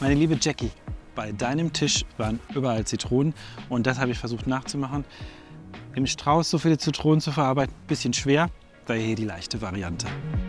Meine liebe Jackie, bei deinem Tisch waren überall Zitronen und das habe ich versucht nachzumachen. Im Strauß so viele Zitronen zu verarbeiten, bisschen schwer, daher hier die leichte Variante.